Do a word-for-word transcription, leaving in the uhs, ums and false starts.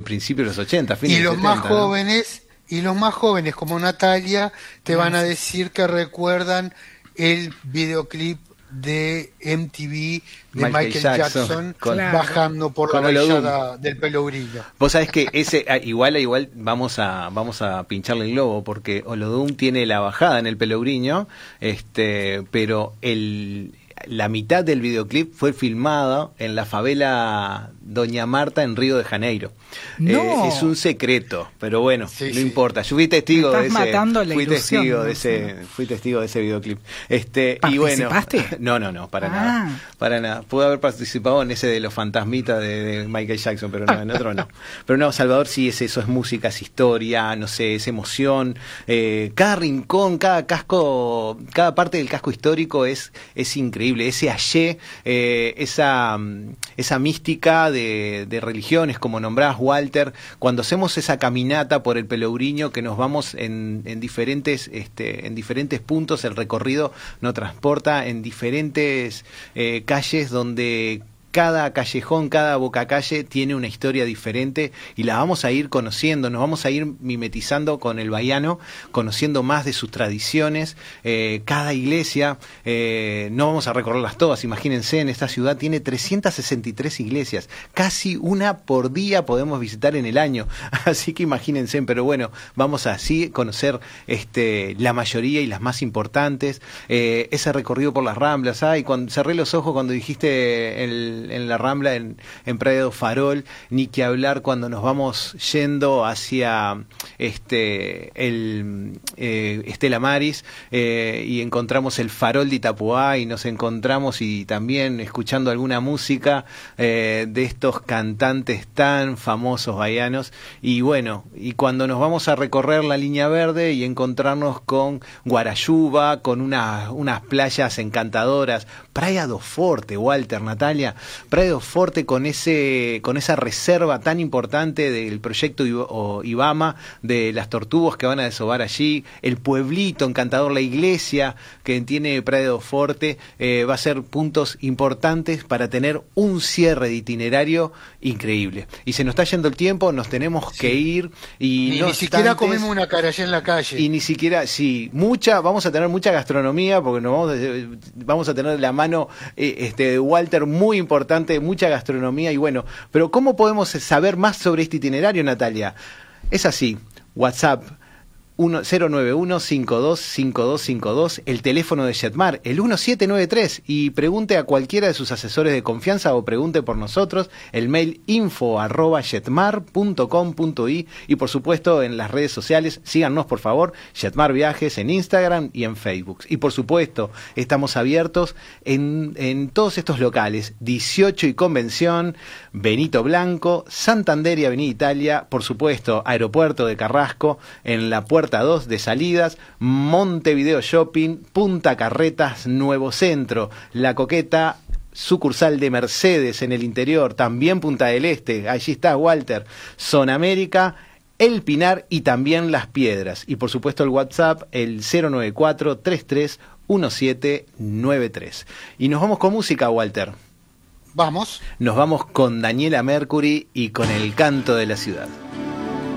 principios de los ochenta, fines Y de los setenta, más ¿no? jóvenes, y los más jóvenes como Natalia, te van a decir que recuerdan el videoclip de M T V de Michael Michael, Jackson, Jackson, con- Claro. bajando por con la Olodum. vallada del Pelogrillo. Vos sabés que ese ah, igual a igual vamos a vamos a pincharle el globo porque Olodum tiene la bajada en el Pelogriño, este, pero el la mitad del videoclip fue filmado en la favela Doña Marta en Río de Janeiro. No. Eh, es un secreto, pero bueno, Sí, no sí. importa. Yo fui testigo Me de estás ese, matando la fui ilusión, testigo de ¿no? ese, fui testigo de ese videoclip. Este, y bueno, ¿Participaste? no, no, no, para Ah. nada, para nada. Pude haber participado en ese de los fantasmitas de, de Michael Jackson, pero no, en otro no. Pero no, Salvador sí es eso, es música, es historia, no sé, es emoción. Eh, cada rincón, cada casco, cada parte del casco histórico es, es increíble. Ese ayer, eh, esa, mm, esa mística de, de religiones, como nombrás, Walter, cuando hacemos esa caminata por el Pelogriño, que nos vamos en, en diferentes, este, en diferentes puntos, el recorrido nos transporta en diferentes eh, calles donde cada callejón, cada bocacalle tiene una historia diferente y la vamos a ir conociendo, nos vamos a ir mimetizando con el baiano, conociendo más de sus tradiciones. Eh, cada iglesia, eh, no vamos a recorrerlas todas, imagínense, en esta ciudad tiene trescientas sesenta y tres iglesias, casi una por día podemos visitar en el año, así que imagínense, pero bueno, vamos a así conocer este, la mayoría y las más importantes. Eh, ese recorrido por las Ramblas, ay, cuando cerré los ojos cuando dijiste el en la Rambla, en, en Prado Farol, ni que hablar cuando nos vamos yendo hacia este el eh, Estela Maris eh, y encontramos el Farol de Itapuá y nos encontramos y también escuchando alguna música eh, de estos cantantes tan famosos baianos. Y bueno, y cuando nos vamos a recorrer la línea verde y encontrarnos con Guarayuba, con una, unas playas encantadoras, Praia do Forte, Walter, Natalia, Praia do Forte con ese con esa reserva tan importante del proyecto Ibama, de las tortugas que van a desovar allí, el pueblito encantador, la iglesia que tiene Praia do Forte, eh, va a ser puntos importantes para tener un cierre de itinerario increíble. Y se nos está yendo el tiempo, nos tenemos sí. que ir y ni, no ni siquiera obstantes, comemos una carayá en la calle. Y ni siquiera, sí, mucha, vamos a tener mucha gastronomía porque nos vamos, vamos a tener la mano eh, este, de Walter muy importante, mucha gastronomía y bueno, pero ¿cómo podemos saber más sobre este itinerario, Natalia? Es así, WhatsApp cero nueve uno cinco dos cinco dos cinco dos, el teléfono de Jetmar, el uno siete nueve tres, y pregunte a cualquiera de sus asesores de confianza o pregunte por nosotros, el mail info arroba jetmar punto com punto i, y por supuesto en las redes sociales, síganos por favor, Jetmar Viajes en Instagram y en Facebook. Y por supuesto, estamos abiertos en, en todos estos locales, dieciocho y Convención, Benito Blanco, Santander y Avenida Italia, por supuesto, Aeropuerto de Carrasco, en la puerta dos de salidas, Montevideo Shopping, Punta Carretas, Nuevo Centro, La Coqueta, sucursal de Mercedes en el interior, también Punta del Este, allí está Walter, Zona América, El Pinar y también Las Piedras. Y por supuesto el WhatsApp, el cero nueve cuatro tres tres uno siete nueve tres. Y nos vamos con música, Walter. Vamos. Nos vamos con Daniela Mercury y con El Canto de la Ciudad.